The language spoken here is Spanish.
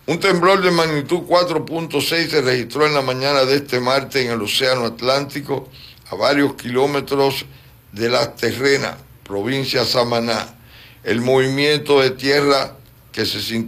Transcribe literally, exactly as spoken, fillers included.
Un temblor de magnitud cuatro punto seis se registró en la mañana de este martes en el Océano Atlántico, a varios kilómetros de Las Terrenas, provincia Samaná. El movimiento de tierra que se sintió